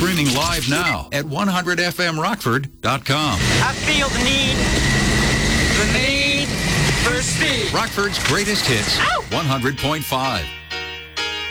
Streaming live now at 100fmrockford.com. I feel the need for speed. Rockford's greatest hits, 100.5.